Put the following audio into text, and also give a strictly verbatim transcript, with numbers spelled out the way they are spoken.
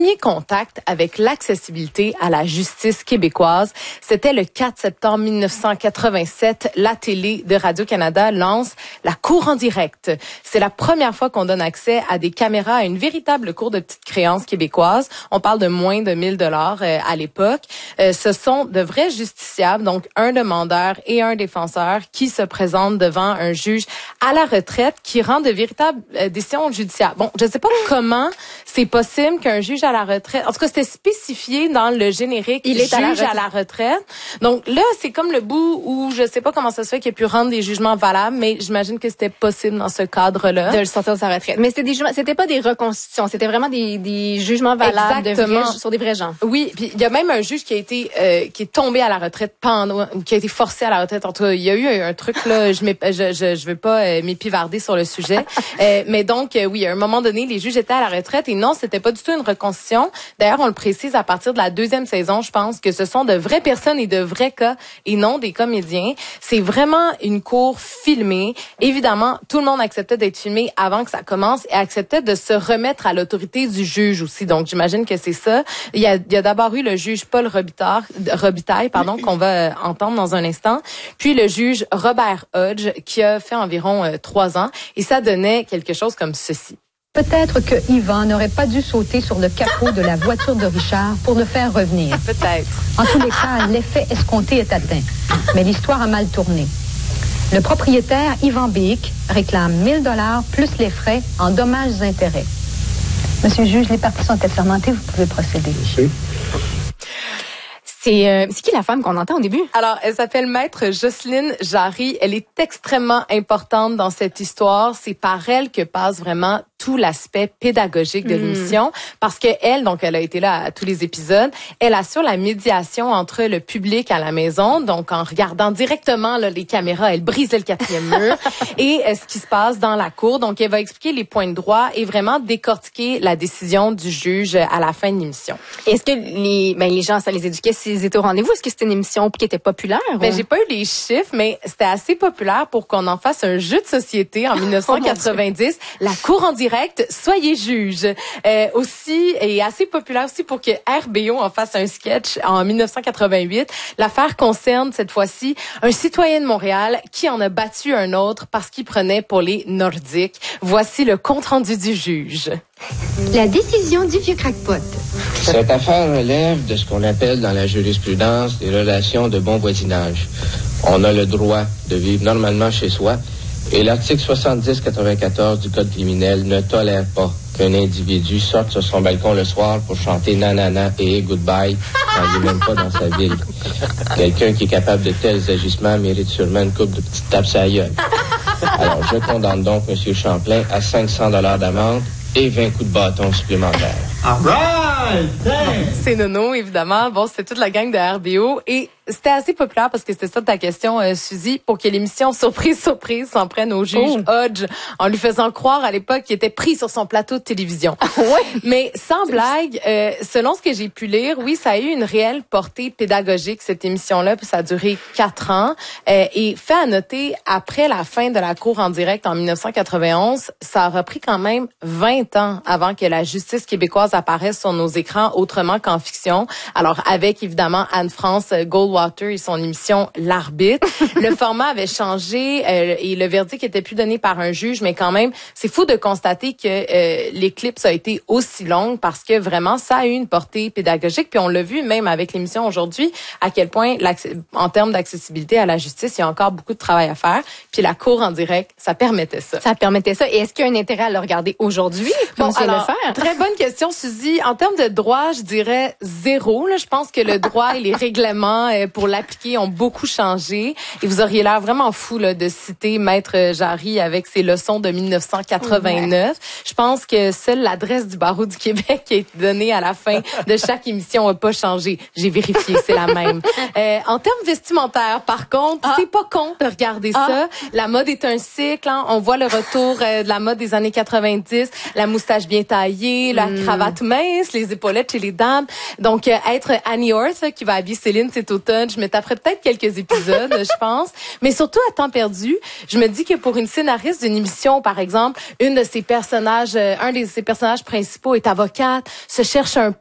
Premier contact avec l'accessibilité à la justice québécoise, c'était le quatre septembre mille neuf cent quatre-vingt-sept. La télé de Radio-Canada lance la cour en direct. C'est la première fois qu'on donne accès à des caméras à une véritable cour de petites créances québécoises. On parle de moins de mille dollars euh, à l'époque. Euh, ce sont de vrais justiciables, donc un demandeur et un défenseur qui se présentent devant un juge à la retraite qui rend de véritables euh, décisions judiciaires. Bon, je sais pas comment c'est possible qu'un juge à la retraite, en tout cas c'était spécifié dans le générique, il est juge à la retraite. à la retraite. Donc là, c'est comme le bout où je sais pas comment ça se fait qu'il a pu rendre des jugements valables, mais j'imagine que c'était possible dans ce cadre-là. De le sortir de sa retraite. Mais c'était des jugements, c'était pas des reconstitutions, c'était vraiment des, des jugements valables de vrais, sur des vrais gens. Oui, puis il y a même un juge qui a été euh, qui est tombé à la retraite pendant, qui a été forcé à la retraite. En tout cas, il y a eu un, un truc là, je je je, je veux pas euh, m'épivarder sur le sujet, euh, mais donc euh, oui, à un moment donné, les juges étaient à la retraite et non, c'était pas du tout une reconstitution. D'ailleurs, on le précise à partir de la deuxième saison, je pense que ce sont de vraies personnes et de vrais cas et non des comédiens. C'est vraiment une cour filmée. Évidemment, tout le monde acceptait d'être filmé avant que ça commence et acceptait de se remettre à l'autorité du juge aussi. Donc, j'imagine que c'est ça. Il y a, il y a d'abord eu le juge Paul Robitaille, Robitaille pardon, qu'on va entendre dans un instant, puis le juge Robert Hodge qui a fait environ euh, trois ans et ça donnait quelque chose comme ceci. Peut-être que Yvan n'aurait pas dû sauter sur le capot de la voiture de Richard pour le faire revenir. Peut-être. En tous les cas, l'effet escompté est atteint. Mais l'histoire a mal tourné. Le propriétaire, Yvan Bic, réclame mille dollars plus les frais en dommages et intérêts. Monsieur le juge, les parties sont assermentées, vous pouvez procéder. Merci. C'est euh, c'est qui la femme qu'on entend au début? Alors, elle s'appelle Maître Jocelyne Jarry. Elle est extrêmement importante dans cette histoire. C'est par elle que passe vraiment tout l'aspect pédagogique de mmh. l'émission, parce que elle, donc elle a été là à tous les épisodes, elle assure la médiation entre le public à la maison, donc en regardant directement là, les caméras, elle brise le quatrième mur, et euh, ce qui se passe dans la cour. Donc, elle va expliquer les points de droit et vraiment décortiquer la décision du juge à la fin de l'émission. Est-ce que les ben les gens, ça les éduquait s'ils étaient au rendez-vous? Est-ce que c'était une émission qui était populaire? Ben, ou? J'ai pas eu les chiffres, mais c'était assez populaire pour qu'on en fasse un jeu de société en dix-neuf cent quatre-vingt-dix. Oh, la cour en direct, soyez juge. Euh, aussi, et assez populaire aussi pour que R B O en fasse un sketch en dix-neuf cent quatre-vingt-huit. L'affaire concerne cette fois-ci un citoyen de Montréal qui en a battu un autre parce qu'il prenait pour les Nordiques. Voici le compte-rendu du juge. La décision du vieux crackpot. Cette affaire relève de ce qu'on appelle dans la jurisprudence des relations de bon voisinage. On a le droit de vivre normalement chez soi et l'article soixante-dix quatre-vingt-quatorze du Code criminel ne tolère pas qu'un individu sorte sur son balcon le soir pour chanter nanana et goodbye quand il n'est même pas dans sa ville. Quelqu'un qui est capable de tels agissements mérite sûrement une couple de petites tapes à la gueule. Alors, je condamne donc M. Champlain à cinq cents dollars d'amende et vingt coups de bâton supplémentaires. All right! C'est Nono, évidemment. Bon, c'était toute la gang de R B O. Et c'était assez populaire parce que c'était ça ta question, euh, Suzy, pour que l'émission Surprise, Surprise s'en prenne au juge oh. Hodge en lui faisant croire à l'époque qu'il était pris sur son plateau de télévision. Ouais. Mais sans blague, euh, selon ce que j'ai pu lire, oui, ça a eu une réelle portée pédagogique, cette émission-là, puis ça a duré quatre ans. Euh, et fait à noter, après la fin de la cour en direct en dix-neuf cent quatre-vingt-onze, ça a repris quand même vingt ans avant que la justice québécoise apparaisse sur nos écrans autrement qu'en fiction. Alors, avec évidemment Anne-France Goldwater et son émission L'Arbitre. Le format avait changé euh, et le verdict était plus donné par un juge, mais quand même, c'est fou de constater que euh, l'éclipse a été aussi longue parce que vraiment, ça a eu une portée pédagogique. Puis on l'a vu même avec l'émission aujourd'hui, à quel point, en termes d'accessibilité à la justice, il y a encore beaucoup de travail à faire. Puis la cour en direct, ça permettait ça. Ça permettait ça. Et est-ce qu'il y a un intérêt à le regarder aujourd'hui? Bon, alors, très bonne question, Suzy. En termes de droit, je dirais zéro. Là, je pense que le droit et les règlements euh, pour l'appliquer ont beaucoup changé. Et vous auriez l'air vraiment fou là, de citer Maître Jarry avec ses leçons de dix-neuf cent quatre-vingt-neuf. Ouais. Je pense que seule l'adresse du barreau du Québec qui est donnée à la fin de chaque émission n'a pas changé. J'ai vérifié, c'est la même. Euh, en termes vestimentaires, par contre, ah. c'est pas con de regarder ah. ça. La mode est un cycle. Hein. On voit le retour euh, de la mode des années quatre-vingt-dix. La moustache bien taillée, la mmh. cravate pattes minces, les épaulettes chez les dames. Donc, euh, être Annie Orth, qui va habiller Céline cet automne, je me taperais peut-être quelques épisodes, je pense. Mais surtout, à temps perdu, je me dis que pour une scénariste d'une émission, par exemple, une de ses personnages, euh, un de ses personnages principaux est avocate, se cherche un